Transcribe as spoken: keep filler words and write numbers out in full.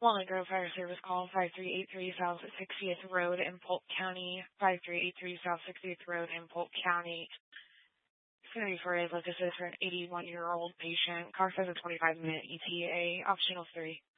Walnut Grove Fire Service call five three eight three South sixtieth Road in Polk County, five three eight three South sixtieth Road in Polk County. It's going to be for a look assist for an eighty-one-year-old patient. Car says a twenty-five minute E T A, optional three.